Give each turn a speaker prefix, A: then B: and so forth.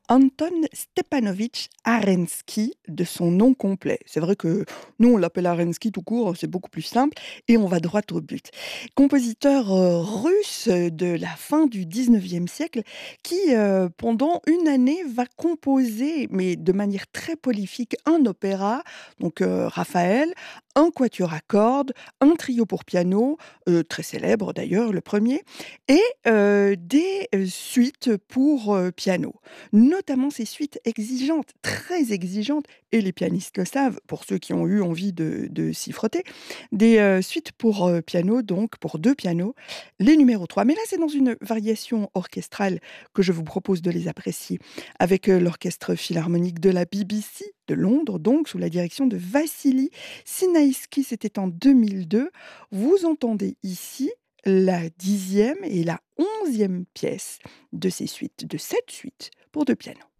A: Anton Stepanovitch Arensky, de son nom complet. C'est vrai que nous, on l'appelle Arensky tout court, c'est beaucoup plus simple, et on va droit au but. Compositeur russe de la fin du 19e siècle, qui, pendant une année, va composer, mais de manière très prolifique, un opéra, donc Raphaël, un quatuor à cordes, un trio pour piano, très célèbre d'ailleurs, le premier, et des suites pour piano. Notamment ces suites exigeantes, très exigeantes, et les pianistes le savent, pour ceux qui ont eu envie de s'y frotter, des suites pour piano, donc pour 2 pianos, les numéros 3. Mais là, c'est dans une variation orchestrale que je vous propose de les apprécier, avec l'Orchestre philharmonique de la BBC de Londres, donc sous la direction de Vassili Sinaïski, c'était en 2002. Vous entendez ici la 10e et la 11e pièce de ces suites, de cette suite pour 2 pianos.